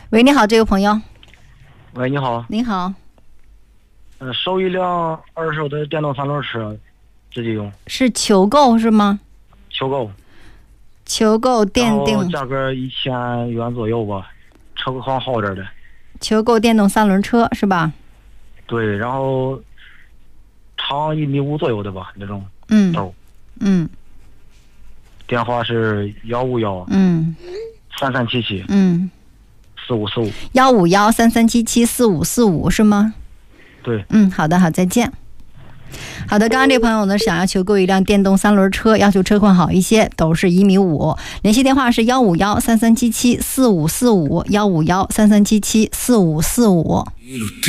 喂，你好，这位朋友。 喂，你好。 您好。 收一辆二手的电动三轮车，自己用。 是求购是吗？ 求购。 求购电动， 价格1000元左右吧，车况好点的。 求购电动三轮车是吧？ 对，然后长1.5米左右的吧，那种兜。电话是15133774545。 15133774545是吗？ 对。 好的，好，再见。好的，刚刚这朋友呢想要求购一辆电动三轮车，要求车况好一些，都是1.5米。联系电话是15133774545，15133774545。